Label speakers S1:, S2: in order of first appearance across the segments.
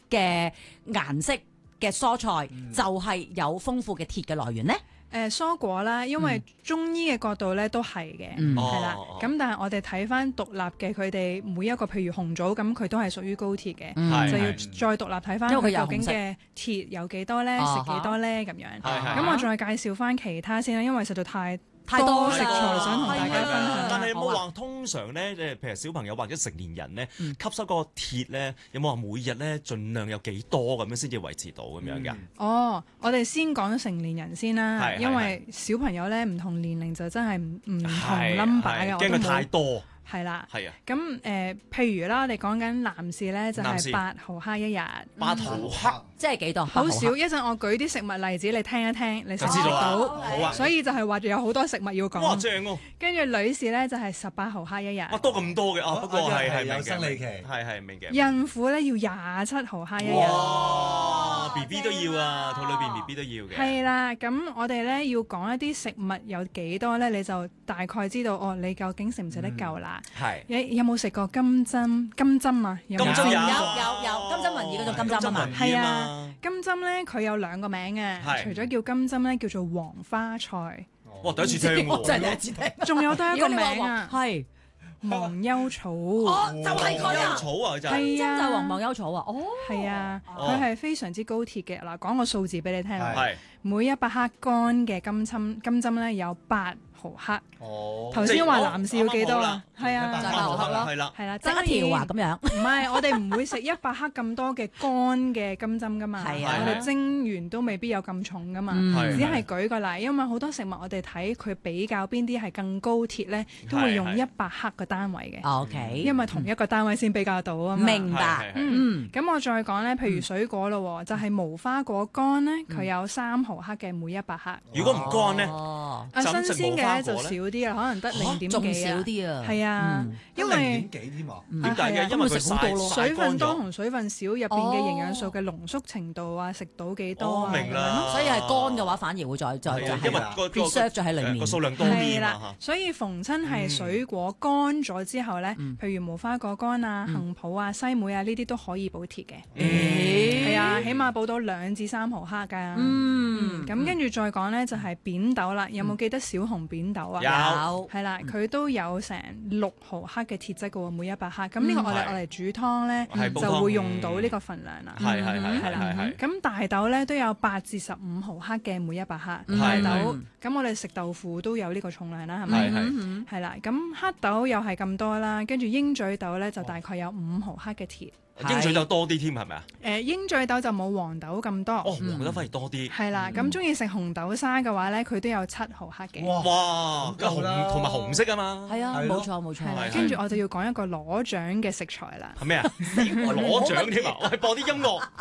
S1: 嘅顏色嘅蔬菜，就係有豐富嘅鐵嘅來源咧？
S2: 蔬果啦，因為中醫嘅角度咧都係嘅，係啦。咁但係我哋睇翻獨立嘅佢哋每一個，譬如紅棗咁，佢都係屬於高鐵嘅，就要再獨立睇翻佢究竟嘅鐵有幾多咧，食幾多咧咁樣。咁我再介紹翻其他先啦，因為實在太多食材想同大家分享。
S3: 但係有冇話通常咧，譬如小朋友或者成年人咧，吸收嗰個鐵咧，有冇話每日咧盡量有幾多咁樣先至維持到咁樣㗎？
S2: 我哋先講成年人先啦，因為小朋友咧唔同年齡就真係唔同 number 嘅，
S3: 驚佢太多。
S2: 係啦，
S3: 咁
S2: 譬如啦，我哋講緊男士咧就係8毫克一日
S3: ，8毫克
S1: 即係幾多？
S2: 好少。一陣我舉啲食物例子你聽一聽，你就知道到。
S3: 好啊，
S2: 所以就係話有好多食物要講。
S3: 哇，正喎！
S2: 跟住女士咧就係18毫克一日。
S3: 哇，多咁多嘅不過係
S4: 有生理期，
S3: 係明嘅。
S2: 孕婦咧要27毫克一日。
S3: 哇 ！BB 都要啊，肚裏邊 BB 都要嘅。
S2: 係啦，咁我哋咧要講一啲食物有幾多咧，你就大概知道你究竟食唔食得夠啦。
S3: 係，
S2: 有冇食過金針？金針啊，
S3: 金針有
S1: 金針雲耳嗰種金針啊嘛。
S2: 係啊，金針咧佢有2個名嘅，除咗叫金針咧，叫做黃花菜。
S3: 哇！第一次聽喎，
S1: 真係第一次聽。
S2: 仲有多一個名啊，
S1: 係
S2: 忘憂草。
S1: 就係佢啊！
S3: 草啊，就
S2: 係
S1: 就係忘憂草啊！
S2: 係啊，佢係非常之高鐵嘅。嗱，講個數字俾你聽。
S3: 係
S2: 每100克乾嘅金針咧有8毫克。頭先話男士要幾多啊？係啊，
S1: 就係8毫克咯。
S2: 係啦，
S1: 爭一條啊咁樣。
S2: 唔係，我哋唔會食100克咁多嘅乾嘅金針噶嘛。
S1: 係啊，
S2: 我哋蒸完都未必有咁重噶嘛。只係舉個例，因為好多食物我哋睇佢比較邊啲係更高鐵咧，都會用100克個單位嘅。
S1: OK，
S2: 因為同一個單位先比較到啊嘛。
S1: 明白。
S2: 咁我再講咧，譬如水果咯，就係無花果乾咧，佢有3毫克嘅每100克。
S3: 如果唔乾咧，
S2: 新鮮嘅咧就少啲啦，可能得0.幾
S1: 仲少啲啊。
S2: 係啊，因為
S4: 0.幾添啊？
S3: 點解嘅？因為佢曬
S2: 水分多同水分少入邊嘅營養素嘅濃縮程度啊，食到幾多啊？
S3: 明啦。
S1: 所以係乾嘅話，反而會再
S3: 因為個
S1: preserve 咗喺裡面，
S3: 個數量多啲啊嘛。
S2: 所以逢親係水果乾咗之後咧，譬如無花果乾啊、杏脯啊、西梅啊呢啲都可以補鐵嘅。係啊，起碼補到2至3毫克㗎。咁跟住再講咧，就係扁豆啦。有冇記得小紅扁豆啊？
S1: 有。
S2: 係啦，佢都有成6毫克嘅鐵質嘅喎，每100克。咁呢個我哋煮湯咧，就會用到呢個份量啦。
S3: 係
S2: 啦。咁大豆咧都有8至15毫克嘅每100克。大豆。咁我哋食豆腐都有呢個重量啦，係咪？係啦。咁黑豆又係咁多啦，跟住鷹嘴豆咧就大概有5毫克嘅鐵。
S3: 鷹嘴豆多啲添係咪啊？
S2: 鷹嘴豆就冇黃豆咁多。
S3: 黃豆反而多啲。
S2: 係啦，咁中意食紅豆沙嘅話咧，佢都有7毫克嘅。
S3: 哇！紅同埋紅色啊嘛。
S1: 係啊，冇錯。
S2: 跟住我就要講一個攞獎嘅食材啦。
S3: 係咩啊？攞獎添啊！我係播啲音樂。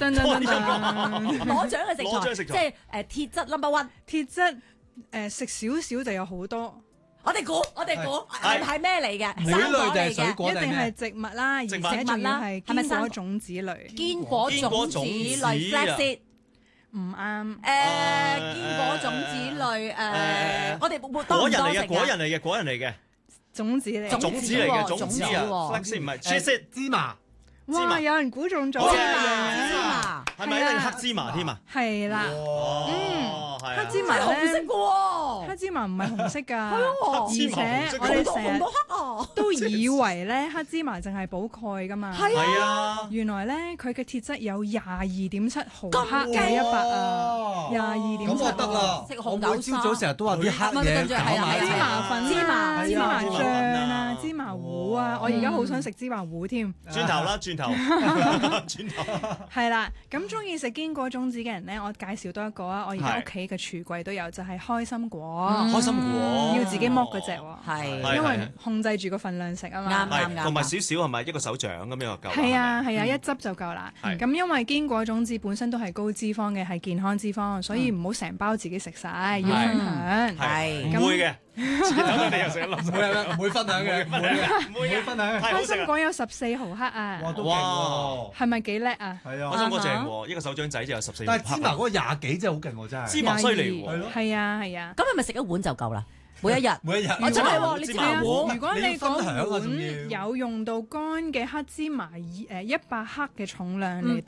S1: 攞獎嘅食材，即係鐵質 number one。
S2: 鐵質食少少就有好多。
S1: 我哋估係咩嚟嘅？
S4: 莓類定係水果
S2: 一定係植物啦，而且仲要係堅果種子類。
S1: 堅果種子類 flaxseed
S2: 唔啱。
S1: 堅果種子類我哋
S3: 果仁嚟嘅。
S2: 種子嚟嘅
S3: 種子啊 flaxseed 唔係芝麻。
S2: 哇！有人估中咗。
S1: 芝麻
S3: 係咪一定黑芝麻添啊？
S2: 係啦。黑芝麻咧，黑芝麻唔係紅色㗎，而且我哋成日都以為咧黑芝麻淨係補鈣㗎嘛。
S1: 係
S3: 啊，
S2: 原來咧佢嘅鐵質有22.7毫克嘅100啊，22.7。
S4: 咁就得啦。
S1: 食紅豆沙。
S4: 朝早成日都話啲黑嘢搞埋
S2: 芝麻粉、芝麻醬啊、芝麻糊啊，我而家好想食芝麻糊添。
S3: 轉頭啦，轉頭。
S2: 係啦，咁中意食堅果種子嘅人咧，我介紹多一個啊！我而家屋企嘅櫥櫃都有，就係開心果。
S3: 開心果
S2: 要自己剝嗰隻喎，
S1: 係
S2: 因為控制住個份量食啊嘛。
S1: 啱。
S3: 同埋少少係咪一個手掌咁樣就夠？
S2: 係啊，一汁就夠啦。咁因為堅果種子本身都係高脂肪嘅，係健康脂肪，所以唔好成包自己食晒，要分享。
S3: 係唔會嘅。等你又食一粒，
S4: 唔會分享嘅，唔會分享。
S2: 開心果有14毫克啊！
S4: 哇，都勁喎！
S2: 係咪幾叻啊？
S4: 係啊，
S3: 開心果正喎，一個手掌仔就有14毫克。
S4: 但係芝麻嗰個20幾真係好勁喎，真係。
S3: 芝麻犀利喎，
S2: 係啊。咁
S1: 係咪食一碗就夠啦？每一日，
S2: 我真係喎，你知啊？如果你嗰碗
S4: 有
S2: 有用到乾嘅黑芝麻100克嘅重量嚟